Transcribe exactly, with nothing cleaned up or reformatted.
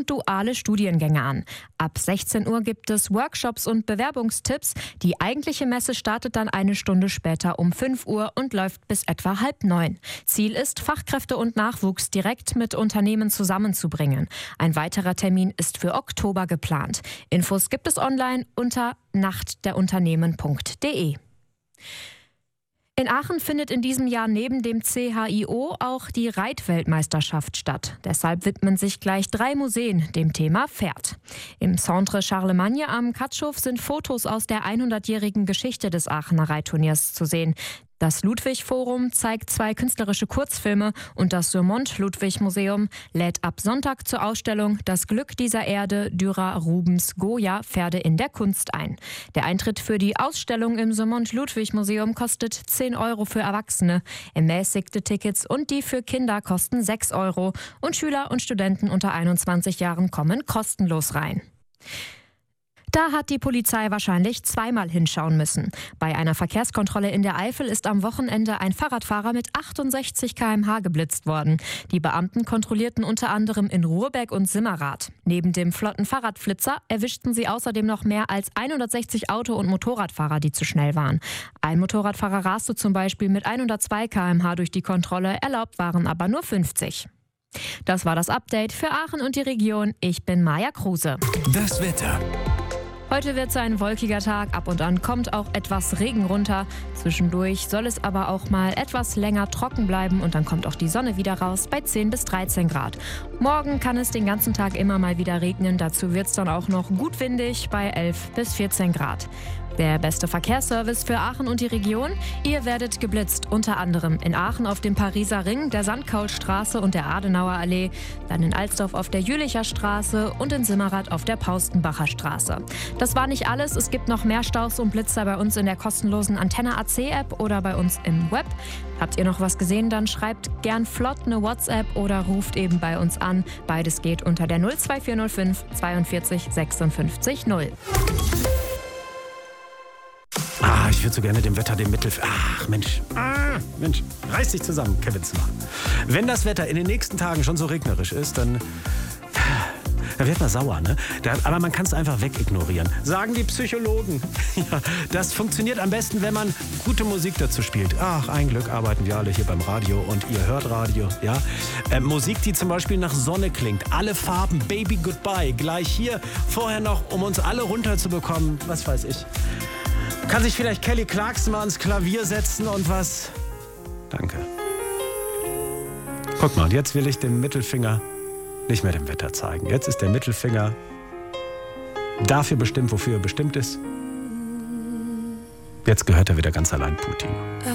duale Studiengänge an. Ab sechzehn Uhr gibt es Workshops und Bewerbungstipps. Die eigentliche Messe startet dann eine Stunde später um fünf Uhr und läuft bis etwa halb neun. Ziel ist, Fachkräfte und Nachwuchs direkt mit Unternehmen zusammenzubringen. Ein weiterer Termin ist für Oktober geplant. Infos gibt es online unter nachtderunternehmen punkt de. In Aachen findet in diesem Jahr neben dem C H I O auch die Reitweltmeisterschaft statt. Deshalb widmen sich gleich drei Museen dem Thema Pferd. Im Centre Charlemagne am Katschhof sind Fotos aus der hundertjährigen Geschichte des Aachener Reitturniers zu sehen. Das Ludwig-Forum zeigt zwei künstlerische Kurzfilme und das Surmont-Ludwig-Museum lädt ab Sonntag zur Ausstellung Das Glück dieser Erde Dürer Rubens Goya Pferde in der Kunst ein. Der Eintritt für die Ausstellung im Surmont-Ludwig-Museum kostet zehn Euro für Erwachsene. Ermäßigte Tickets und die für Kinder kosten sechs Euro und Schüler und Studenten unter einundzwanzig Jahren kommen kostenlos rein. Da hat die Polizei wahrscheinlich zweimal hinschauen müssen. Bei einer Verkehrskontrolle in der Eifel ist am Wochenende ein Fahrradfahrer mit achtundsechzig Kilometer pro Stunde geblitzt worden. Die Beamten kontrollierten unter anderem in Ruhrbeck und Simmerath. Neben dem flotten Fahrradflitzer erwischten sie außerdem noch mehr als hundertsechzig Auto- und Motorradfahrer, die zu schnell waren. Ein Motorradfahrer raste zum Beispiel mit hundertzwei Kilometer pro Stunde durch die Kontrolle, erlaubt waren aber nur fünfzig. Das war das Update für Aachen und die Region. Ich bin Maja Kruse. Das Wetter. Heute wird es ein wolkiger Tag, ab und an kommt auch etwas Regen runter. Zwischendurch soll es aber auch mal etwas länger trocken bleiben und dann kommt auch die Sonne wieder raus bei zehn bis dreizehn Grad. Morgen kann es den ganzen Tag immer mal wieder regnen, dazu wird es dann auch noch gut windig bei elf bis vierzehn Grad. Der beste Verkehrsservice für Aachen und die Region? Ihr werdet geblitzt, unter anderem in Aachen auf dem Pariser Ring, der Sandkaulstraße und der Adenauer Allee, dann in Alsdorf auf der Jülicher Straße und in Simmerath auf der Paustenbacher Straße. Das war nicht alles, es gibt noch mehr Staus und Blitzer bei uns in der kostenlosen Antenne A C App oder bei uns im Web. Habt ihr noch was gesehen, dann schreibt gern flott eine WhatsApp oder ruft eben bei uns an. Beides geht unter der null zwei vier null fünf zweiundvierzig sechsundfünfzig null. Ah, ich würde so gerne dem Wetter den Mittel... Ach, Mensch. Ah, Mensch. Reiß dich zusammen, Kevin Zimmer. Wenn das Wetter in den nächsten Tagen schon so regnerisch ist, dann... Da wird man sauer, ne? Da, aber man kann es einfach wegignorieren. Sagen die Psychologen. Ja, das funktioniert am besten, wenn man gute Musik dazu spielt. Ach, ein Glück arbeiten wir alle hier beim Radio und ihr hört Radio, ja? Äh, Musik, die zum Beispiel nach Sonne klingt. Alle Farben, Baby Goodbye. Gleich hier. Vorher noch, um uns alle runterzubekommen. Was weiß ich. Kann sich vielleicht Kelly Clarkson mal ans Klavier setzen und was? Danke. Guck mal, jetzt will ich den Mittelfinger nicht mehr dem Wetter zeigen. Jetzt ist der Mittelfinger dafür bestimmt, wofür er bestimmt ist. Jetzt gehört er wieder ganz allein Putin.